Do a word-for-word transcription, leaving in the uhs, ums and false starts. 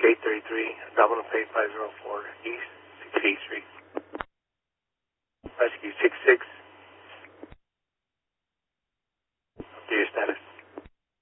eight thirty-three, Domino Pay five oh four East, sixty-eighth Street. Rescue six six